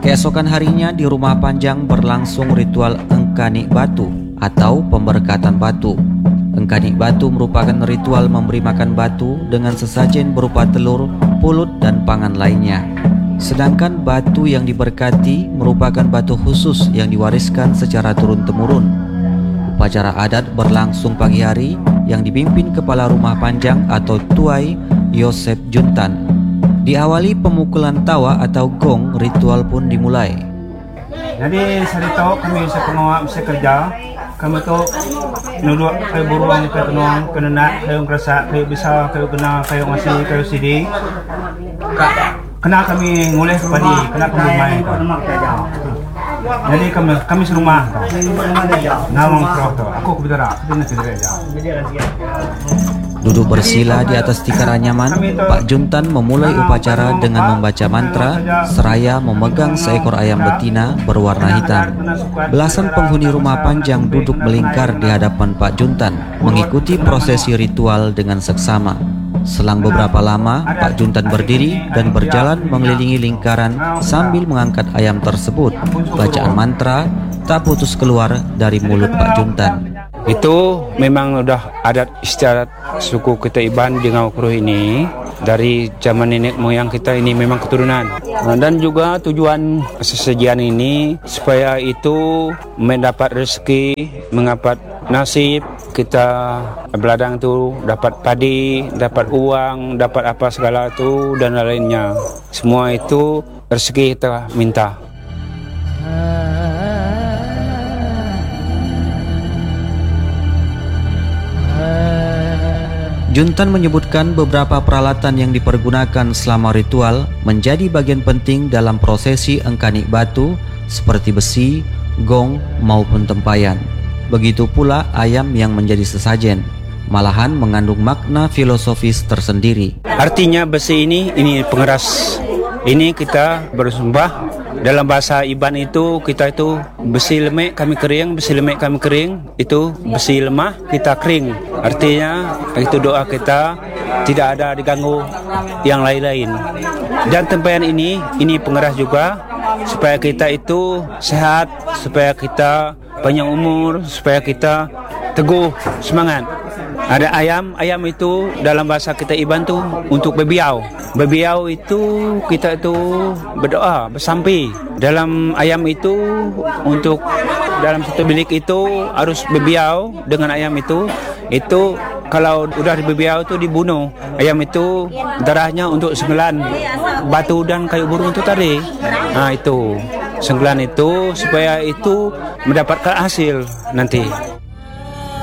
Keesokan harinya di rumah Panjang berlangsung ritual Engkanik Batu atau pemberkatan batu. Engkanik Batu merupakan ritual memberi makan batu dengan sesajen berupa telur, pulut, dan pangan lainnya. Sedangkan batu yang diberkati merupakan batu khusus yang diwariskan secara turun-temurun. Upacara adat berlangsung pagi hari yang dipimpin Kepala Rumah Panjang atau Tuai Yosep Juntan. Diawali pemukulan tawa atau gong, ritual pun dimulai. Jadi sarito kami sa pengawa sa kerja, kami to nuluk kayo buruang kayo penuang kenena kayo kerasa kayo bisa kayo kena kayo ngasih kayo sidi. Kena kami ngulih padi, kena kami main. Jadi kami serumah. Nawang proto. Aku kubidara, Duduk bersila di atas tikar anyaman, Pak Juntan memulai upacara dengan membaca mantra seraya memegang seekor ayam betina berwarna hitam. Belasan penghuni rumah Panjang duduk melingkar di hadapan Pak Juntan, mengikuti prosesi ritual dengan seksama. Selang beberapa lama, Pak Juntan berdiri dan berjalan mengelilingi lingkaran sambil mengangkat ayam tersebut. Bacaan mantra tak putus keluar dari mulut Pak Juntan. Itu memang udah adat istiadat suku kita Iban di Ngawakruh ini. Dari zaman nenek moyang kita ini memang keturunan. Dan juga tujuan sesajian ini supaya itu mendapat rezeki, mendapat nasib. Kita beladang itu dapat padi, dapat uang, dapat apa segala itu dan lainnya. Semua itu rezeki kita minta. Juntan menyebutkan beberapa peralatan yang dipergunakan selama ritual menjadi bagian penting dalam prosesi Engkanik Batu seperti besi, gong, maupun tempayan. Begitu pula ayam yang menjadi sesajen, malahan mengandung makna filosofis tersendiri. Artinya besi ini pengeras. Ini kita bersembah. Dalam bahasa Iban itu kita itu besi lemek kami kering, besi lemek kami kering, itu besi lemah kita kering. Artinya itu doa kita tidak ada diganggu yang lain-lain. Dan tempayan ini pengeras juga supaya kita itu sehat, supaya kita panjang umur, supaya kita teguh semangat. Ada ayam itu dalam bahasa kita Iban tuh untuk bebiau. Bebiau itu kita itu berdoa, bersampi. Dalam ayam itu untuk dalam satu bilik itu harus bebiau dengan ayam itu kalau udah dibebiau itu dibunuh. Ayam itu darahnya untuk 9 batu dan kayu burung itu tadi. Nah itu 9 itu supaya itu mendapatkan hasil nanti.